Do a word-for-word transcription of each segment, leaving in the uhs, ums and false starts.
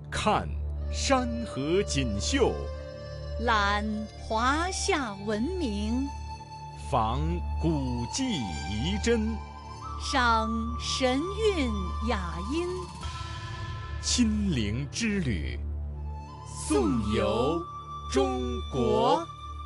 看山河锦绣， 览华夏文明， 访古迹遗珍， 赏神韵雅音。 亲临之旅，颂游中国。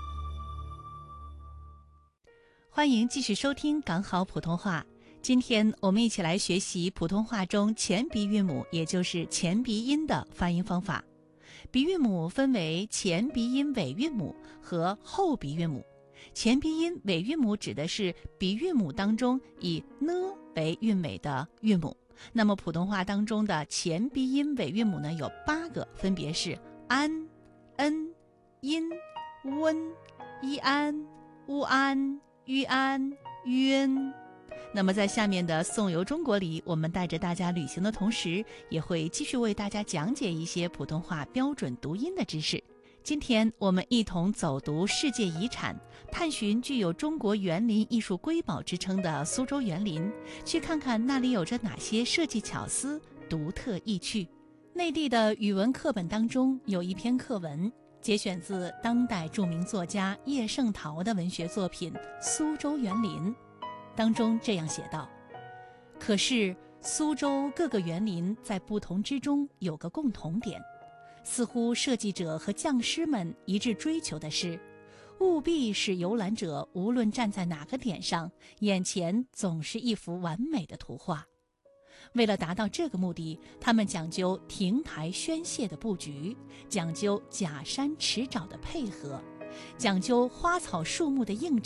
欢迎继续收听港好普通话。今天我们一起来学习普通话中前鼻韵母，也就是前鼻音的发音方法。鼻韵母分为前鼻音尾韵母和后鼻韵母。前鼻音尾韵母指的是鼻韵母当中以 n 为韵尾的韵母。那么普通话当中的前鼻音尾韵母呢，有八个，分别是安、恩、因、温、一安、乌安、於安、晕。那么在下面的颂游中国里，我们带着大家旅行的同时，也会继续为大家讲解一些普通话标准读音的知识。今天我们一同走读世界遗产，探寻具有中国园林艺术瑰宝之称的苏州园林，去看看那里有着哪些设计巧思、独特意趣。内地的语文课本当中有一篇课文，节选自当代著名作家叶圣陶的文学作品《苏州园林》。当中这样写道：可是苏州各个园林在不同之中有个共同点，似乎设计者和匠师们一致追求的是，务必使游览者无论站在哪个点上，眼前总是一幅完美的图画。为了达到这个目的，他们讲究亭台轩榭的布局，讲究假山池沼的配合，讲究花草树木的映衬，